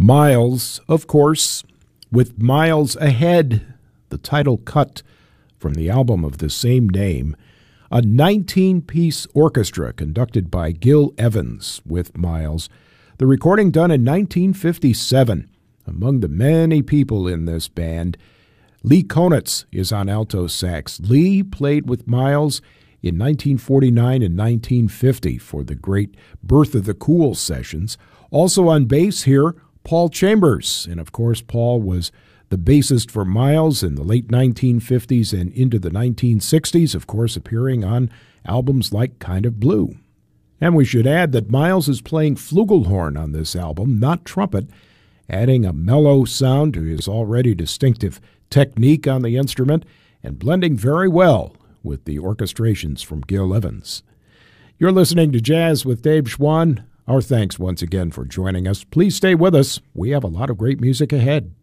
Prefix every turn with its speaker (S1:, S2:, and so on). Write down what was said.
S1: Miles, of course, with Miles Ahead, the title cut from the album of the same name, a 19-piece orchestra conducted by Gil Evans with Miles, the recording done in 1957. Among the many people in this band, Lee Konitz is on alto sax. Lee played with Miles in 1949 and 1950 for the great Birth of the Cool sessions. Also on bass here, Paul Chambers. And of course, Paul was the bassist for Miles in the late 1950s and into the 1960s, of course, appearing on albums like Kind of Blue. And we should add that Miles is playing flugelhorn on this album, not trumpet, adding a mellow sound to his already distinctive technique on the instrument and blending very well with the orchestrations from Gil Evans. You're listening to Jazz with Dave Schwann. Our thanks once again for joining us. Please stay with us. We have a lot of great music ahead.